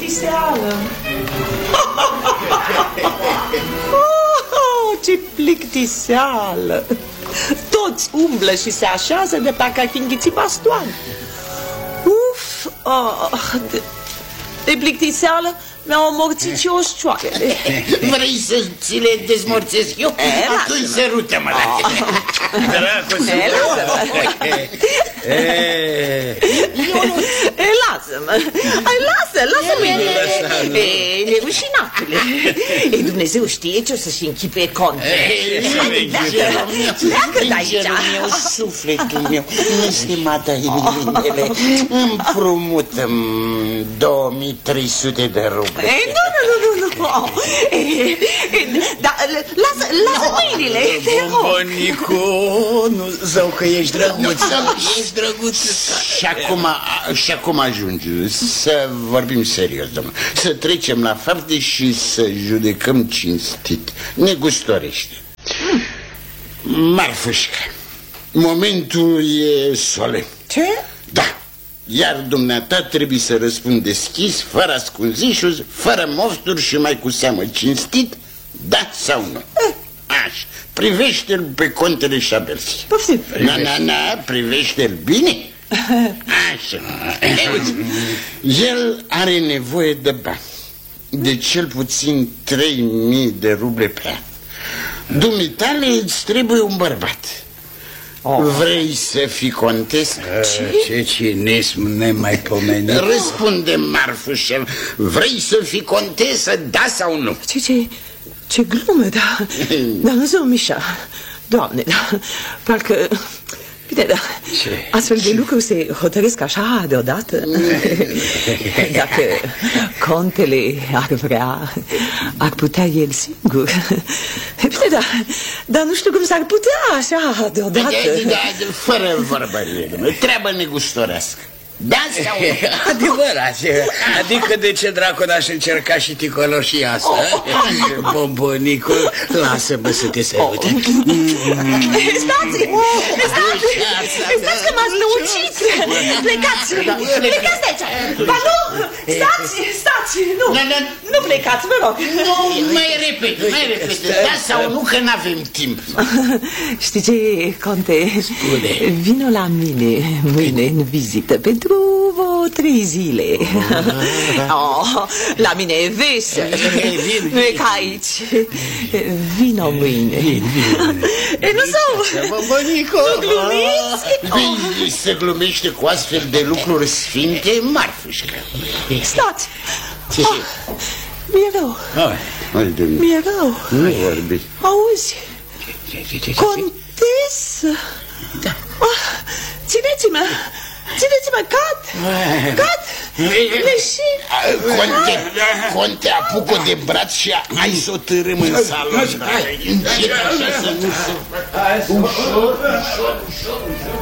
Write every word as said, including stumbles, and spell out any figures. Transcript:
plictiseală! Oh, ce plictiseală! Toți umblă și se așează de parcă ar fi înghițit bastoane. Uf, oh, de, de plictiseală mi-au omorțit și oșcioarele. Vrei să ți le dezmorțesc eu? E, atunci sărută-mă la tine. Dracu, e, lasă-mă. E, lasă-mă. Hai, lasă, lasă mâinile. E, rușinatule. E, Dumnezeu știe ce o să-și închipuie Conte. Pleacă de aici. Îngerul meu, sufletul meu, nestimată Evelinele, împrumut-mi două mii trei sute de ruble. Ei, nu, nu, nu, nu, nu. Ei, da, lasă, lasă mâinile. Bombonicu, nu, zău că ești drăguț. Ești drăguț. Și acum, și acum ajunge să vorbim serios, domnule. Să trecem la fapte și să judecăm cinstit, negustorește. Marfușca, momentul e solemn. Ce? Da. Iar dumneata trebuie să răspund deschis, fără ascunzișuri, fără mofturi și mai cu seamă cinstit, da sau nu. Așa, privește-l pe contele Șabelski. Na, na, na, privește-l bine. Așa. El are nevoie de bani, de cel puțin trei mii de ruble pe an. Dumitale îți trebuie un bărbat. Oh. Vrei să fii contesă? Ce, ce cinism nemaipomenit. Răspunde, Marfușel, vrei să fii contesă, da sau nu? Ce, ce, ce glume, da. Dar nu zău, Mișa. Doamne, da, parcă... Bine, da, ce? Astfel de lucruri se hotărăsc așa deodată. Dacă contele ar vrea, ar putea el singur. Bine, da, dar nu știu cum s-ar putea așa deodată. Da, da, da, fără vorbărie, treabă negustorească. Da sau nu? Adevărat. Adică de ce dracu n-aș încerca și ticoloșii asta? Bombonicul, lasă-mă să te sărute. Stați! Stați! Stați că m-ați lăucit! Plecați! Plecați de aici! Ba nu! Stați! Stați! Nu! Nu plecați, vă rog! Mai repede, mai repede! Da sau nu, că n-avem timp! Știi ce, Conte? Vino la mine mâine în vizită pentru vreo trei zile. Oh, la mine e vesel. Nu e ca aici. Vino mâine. E, nu sau? Nu glumiți? Se glumește cu astfel de lucruri sfinte, Marfușca. Stați. Mi-e rău. Mi-e rău. Nu vorbi. Auzi? Contesă. Da. Țineți-mă. Țineți-mă, cad! Cad! Leșin! Conte, Conte, apuc-o de braț și hai să o târâm în sală. Încet așa să nu se... Ușor, ușor, ușor, ușor.